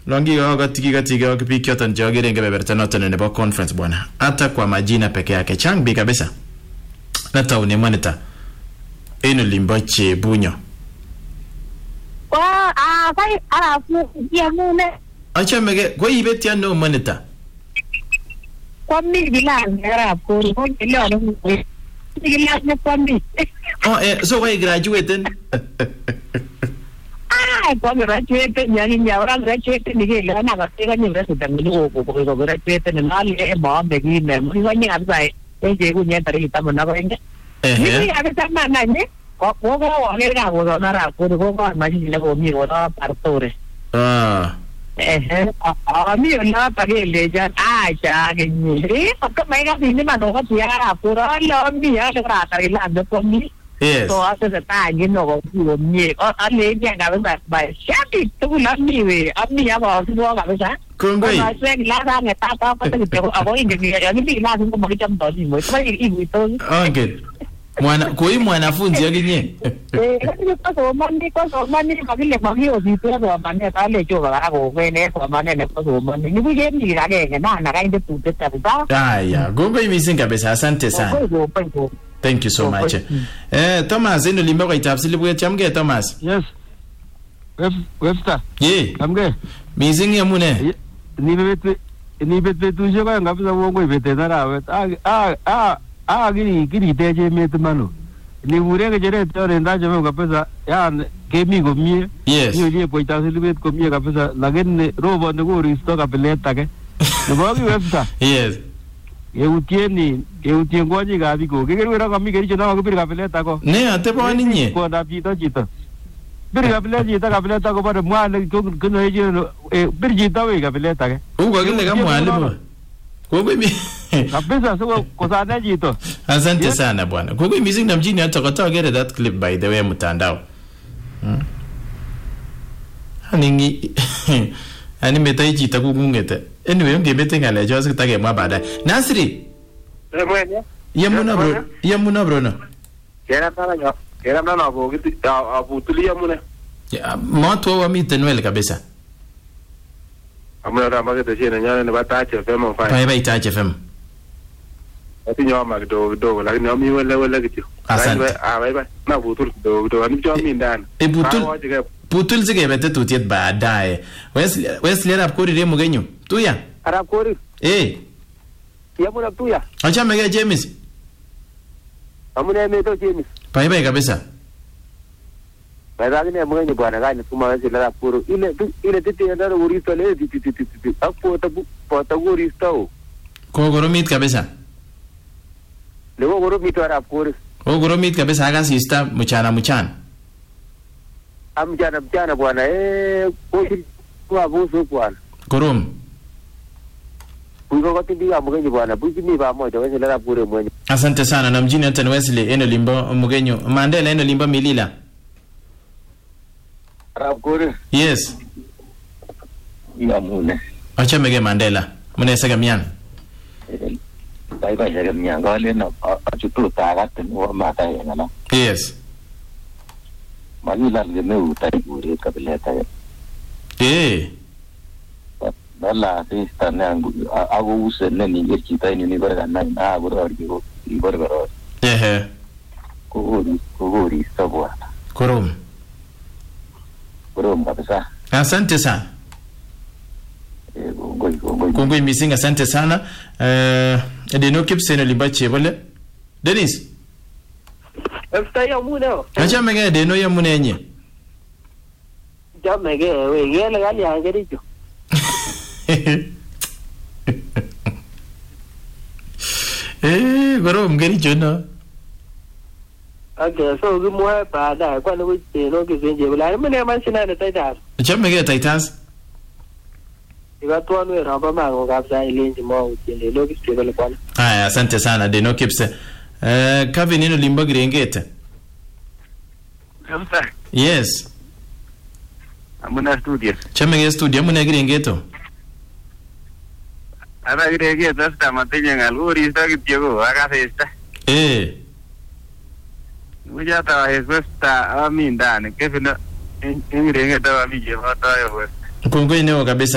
Longi katiga biik choton cheogere ngebeberta noton nebo conference bwana. Hata kwa majina peke yake chang biik kabisa. Nataune monitor. Eno limbo Chebunyo. Kai arafu yamune. Achamege ko ibeti ano monitor. Kwa mi bilang arafu ko bilang. Bilang ne kwa mi. So why graduated? Kwa graduate yani nyawra graduate ni ke na ka tega ni resu dan ni ko graduate ni nali e ba me gi me ni ko ni absai e je ku nya tari ta na ko enge ni ya ka ma na ni ko wa ne ga ko na ra ko ma ji ne ko mi ko na partore mi na pa ke le ja cha ke ni ko mai ga ni ma no ko ya ra ko lo mi ya ra ta ri la ko mi. Yes. So after the time, you know, me, I lay down by Shabby to love me. Me about to walk up with that. I said, last time I thought I was avoiding the enemy last of my jump on him. What's with those? Okay. Koi mwanafunzi yake kwa money kabile mabio vitu kwa mane pale choka kako kwene kwa mane kwa money ni buje ni rage na kainde tuteta baba gongo imisinga kabisa asante sana. Thank you so much. Thomas ino limba kwa itafsili bwe chamge Thomas. Yes. Webster. Ye. Chamge. Mizingi yamune. Ni bete tuje kwa ngapisa wongo ibete narawe. Giri teje metu mano. Ni urenge jere tore ndaje mwe ngapisa ya kemi gomie. Yes. Ni oje po itafsili bet gomie ngapisa lakini robo ngo risto kapeleta ke. Ngogi Webster. Yes. Eutien ngoji gabi ko kegerwera kami geri chona ko bir kapeleta ko ne atebo ninye ko da chito bir kapeleta ko bare mwale kuno eje bir chito we kapeleta ke uko kile kama mwalimu koko mi kabisa sio ko sana chito. Asante sana bwana koko mizing na mjini hata kotogere that clip by the way mtandao haningi ani metai chito kungungete anyway ngebete ngale jose kitakemwa baadaye. Nasri mwenye yamuna bro no kera na abo kiti abutuli yamuna moto wa mitenwele kabisa amuna rama kete chene nyane ne batache FM fine bye tache FM ati nyama do lakini ami wele kiti asante bye na butul do ani jomi ndana putul zige bete tutiet baadaye Wesley arab kori re mugenyu tuya arab kori yamuna tuya acha mege James amuna meto James bye kabisa baada ya mugenyu bwana gani tuma Wesley arab kori ile tete ndaro urito le titi hapo pota goristo kogoromit kabisa leo goromit arab kori kogoromit kabisa aga sister mchana mchana bwana kwa busu bwana korom kuiko katibiga mugenyo bwana bujimi ba moja Wesley arab kori mwenye. Asante sana na mjini hata Wesley eno limbo mugenyo Mandela eno limbo milila arab kori. Yes yamune acha mege Mandela mune sagamian bye sagamian gale na achutu tagat no mata yana. Yes manila le meu tai kuri kapeleta dalla sista nangu ago usene ni chita ni gorga na gorga gorga kuguri sabwa korom kabisa. Asante sana Kongoi missing asante sana Deno kipseno libache bole Dennis Efta mune acha mege Deno ya mune nye jamege we yele gali angericho goro mgericho no. Okay, so we more baada kwa no no kizenje bula mune mashina na Titans acha mege Titans Iwatu anu ramba mango kabisa ilinji mo uchile logi stable kwa. Haya asante sana Deno kipse Kevin ino limba girengete. Yes amuna studio chamege studio amuna girengeto ana girengeto hasta mateña ngaluri sta kitego akasesta muja ta esta amindane kefina girengeto amije fata yo kongo ineo kabisa.